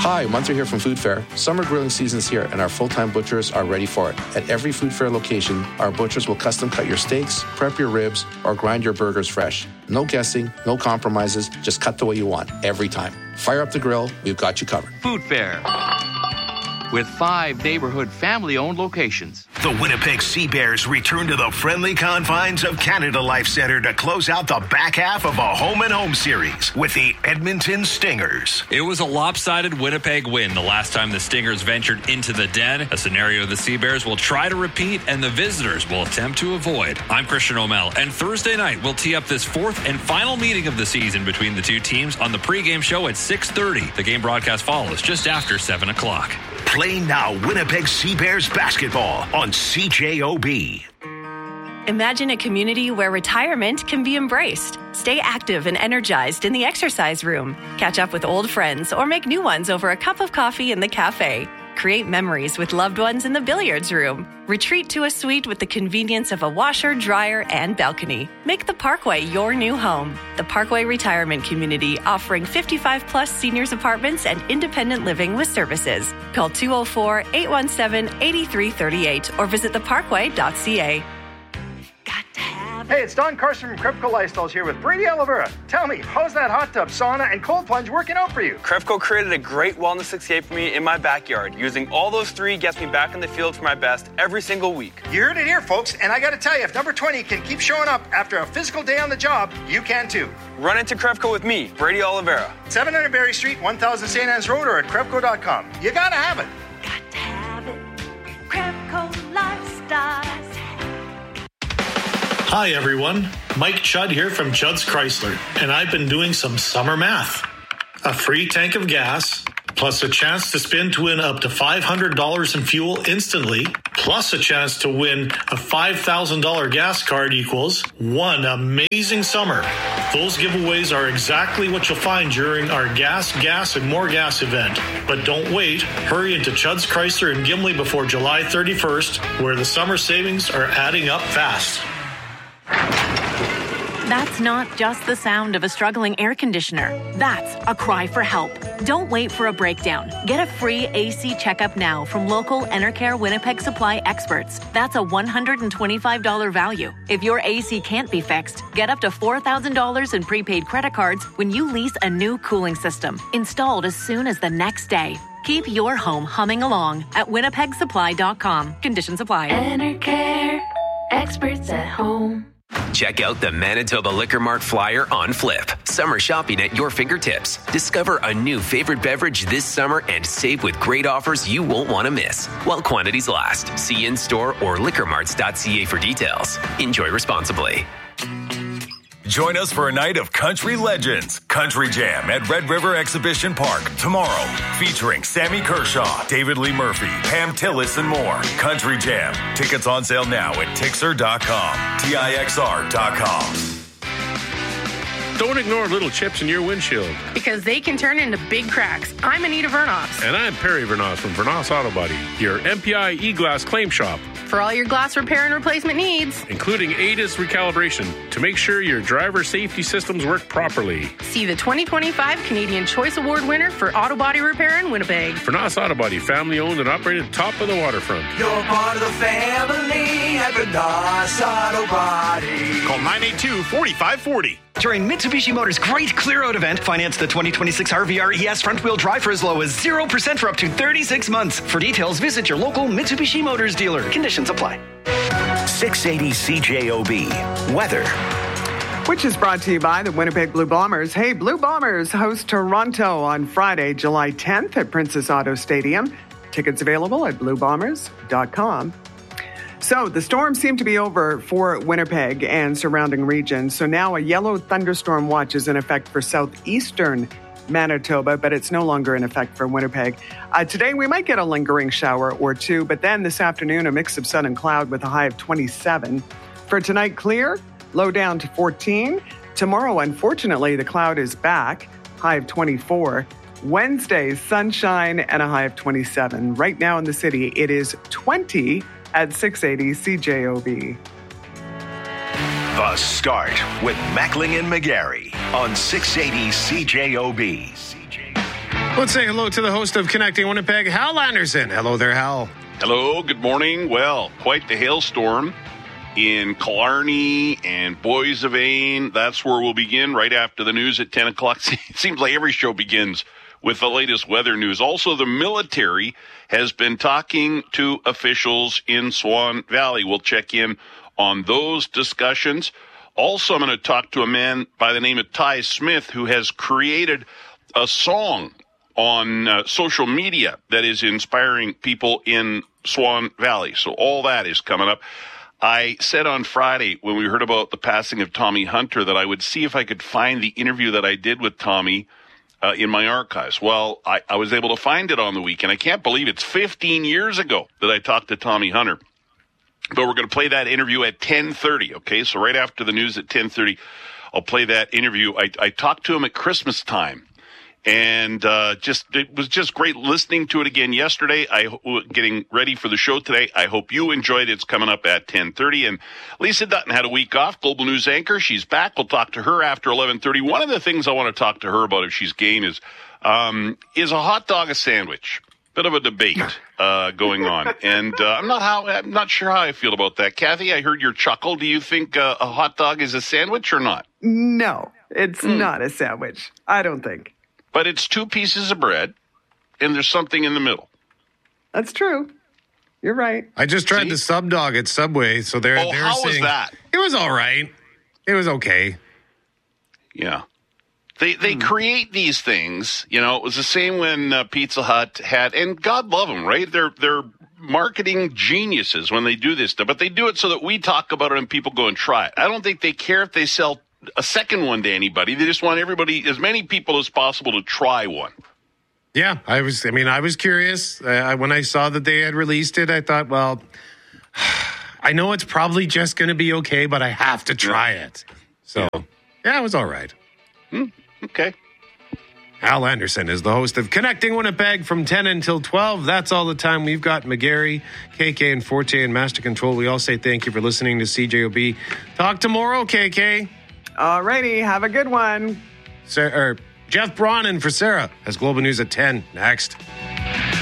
Hi, Munter here from Food Fair. Summer grilling season's here and our full-time butchers are ready for it. At every Food Fair location, our butchers will custom cut your steaks, prep your ribs, or grind your burgers fresh. No guessing, no compromises, just cut the way you want, every time. Fire up the grill, we've got you covered. Food Fair, with 5 neighborhood family-owned locations. The Winnipeg Sea Bears return to the friendly confines of Canada Life Centre to close out the back half of a home-and-home series with the Edmonton Stingers. It was a lopsided Winnipeg win the last time the Stingers ventured into the Den, a scenario the Sea Bears will try to repeat and the visitors will attempt to avoid. I'm Christian O'Mell, and Thursday night we'll tee up this 4th and final meeting of the season between the two teams on the pregame show at 6:30. The game broadcast follows just after 7 o'clock. Play now Winnipeg Sea Bears basketball on CJOB. Imagine a community where retirement can be embraced. Stay active and energized in the exercise room. Catch up with old friends or make new ones over a cup of coffee in the cafe. Create memories with loved ones in the billiards room. Retreat to a suite with the convenience of a washer, dryer, and balcony. Make the Parkway your new home. The Parkway Retirement Community, offering 55-plus seniors apartments and independent living with services. Call 204-817-8338 or visit theparkway.ca. Hey, it's Don Carson from Krepco Lifestyles here with Brady Oliveira. Tell me, how's that hot tub, sauna, and cold plunge working out for you? Krepco created a great wellness escape for me in my backyard. Using all those 3 gets me back in the field for my best every single week. You heard it here, folks, and I gotta tell you, if number 20 can keep showing up after a physical day on the job, you can too. Run into Krepco with me, Brady Oliveira. 700 Berry Street, 1000 St. Anne's Road, or at Krepco.com. You gotta have it. Got to have it. Krepco Lifestyles. Hi everyone, Mike Chudd here from Chudd's Chrysler, and I've been doing some summer math. A free tank of gas, plus a chance to spin to win up to $500 in fuel instantly, plus a chance to win a $5,000 gas card equals one amazing summer. Those giveaways are exactly what you'll find during our Gas, and More Gas event. But don't wait. Hurry into Chudd's Chrysler in Gimli before July 31st, where the summer savings are adding up fast. That's not just the sound of a struggling air conditioner. That's a cry for help. Don't wait for a breakdown. Get a free AC checkup now from local Enercare Winnipeg Supply experts. That's a $125 value. If your AC can't be fixed, get up to $4,000 in prepaid credit cards when you lease a new cooling system, installed as soon as the next day. Keep your home humming along at winnipegsupply.com. Conditions apply. Enercare, experts at home. Check out the Manitoba Liquor Mart flyer on Flip. Summer shopping at your fingertips. Discover a new favorite beverage this summer and save with great offers you won't want to miss. While quantities last. See in-store or liquormarts.ca for details. Enjoy responsibly. Join us for a night of country legends. Country Jam at Red River Exhibition Park tomorrow. Featuring Sammy Kershaw, David Lee Murphy, Pam Tillis, and more. Country Jam. Tickets on sale now at Tixr.com. TIXR.com. Don't ignore little chips in your windshield, because they can turn into big cracks. I'm Anita Vernos. And I'm Perry Vernos from Vernos Auto Body, your MPI e-glass claim shop. For all your glass repair and replacement needs, including ADAS recalibration to make sure your driver safety systems work properly. See the 2025 Canadian Choice Award winner for auto body repair in Winnipeg. Vernos Auto Body, family owned and operated top of the waterfront. You're part of the family at Vernos Auto Body. Call 982-4540. During Mitsubishi Motors' great clear-out event, finance the 2026 RVR ES front-wheel drive for as low as 0% for up to 36 months. For details, visit your local Mitsubishi Motors dealer. Conditions apply. 680 CJOB. Weather. Which is brought to you by the Winnipeg Blue Bombers. Hey, Blue Bombers host Toronto on Friday, July 10th at Princess Auto Stadium. Tickets available at bluebombers.com. So the storm seemed to be over for Winnipeg and surrounding regions. So now a yellow thunderstorm watch is in effect for southeastern Manitoba, but it's no longer in effect for Winnipeg. Today we might get a lingering shower or two, but then this afternoon a mix of sun and cloud with a high of 27. For tonight, clear, low down to 14. Tomorrow, unfortunately, the cloud is back, high of 24. Wednesday, sunshine and a high of 27. Right now in the city, it is 20 at 680 CJOB. The Start with Mackling and McGarry on 680 CJOB. Let's say hello to the host of Connecting Winnipeg, Hal Anderson. Hello there, Hal. Hello, good morning. Well, quite the hailstorm in Killarney and Boissevain. That's where we'll begin right after the news at 10 o'clock. It seems like every show begins with the latest weather news. Also, the military has been talking to officials in Swan Valley. We'll check in on those discussions. Also, I'm going to talk to a man by the name of Ty Smith, who has created a song on social media that is inspiring people in Swan Valley. So all that is coming up. I said on Friday when we heard about the passing of Tommy Hunter that I would see if I could find the interview that I did with Tommy in my archives. Well, I was able to find it on the weekend. I can't believe it's 15 years ago that I talked to Tommy Hunter. But we're going to play that interview at 10:30, okay? So right after the news at 10:30, I'll play that interview. I talked to him at Christmas time. And it was just great listening to it again yesterday. Getting ready for the show today. I hope you enjoyed it. It's coming up at 10:30. And Lisa Dutton had a week off, Global News anchor. She's back. We'll talk to her after 11:30. One of the things I want to talk to her about, if she's game, is a hot dog a sandwich? Bit of a debate going on, and I'm not sure how I feel about that. Kathy, I heard your chuckle. Do you think a hot dog is a sandwich or not? No, it's not a sandwich. I don't think. But it's two pieces of bread, and there's something in the middle. That's true. You're right. I just tried the sub dog at Subway, so they're how saying, was that? It was all right. It was okay. Yeah. They create these things. You know, it was the same when Pizza Hut had, and God love them, right? They're marketing geniuses when they do this stuff, but they do it so that we talk about it and people go and try it. I don't think they care if they sell a second one to anybody. They just want everybody, as many people as possible, to try one. Yeah, I was curious. When I saw that they had released it, I thought, well, I know it's probably just going to be okay, but I have to try it. So, yeah, it was all right. Okay. Hal Anderson is the host of Connecting Winnipeg from 10 until 12. That's all the time we've got. McGarry, KK, and Forte and Master Control. We all say thank you for listening to CJOB. Talk tomorrow, KK. All righty. Have a good one. Jeff Braun for Sarah has Global News at 10. Next.